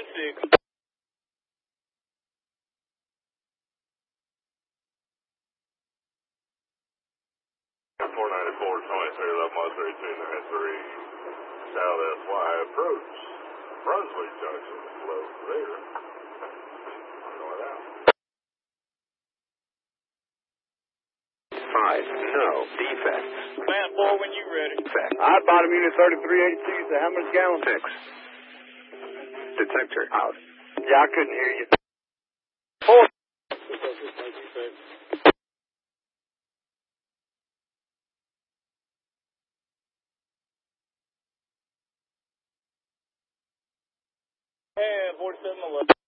46. 494-23, 11-3, South SY approach. Brunswick Junction is low there. Going out. 5, no defects. Man 4 when you ready. Defect. I bottom unit 3382, so how much gallons? 6. Detector out. Yeah, I couldn't hear you. 4. And 4711.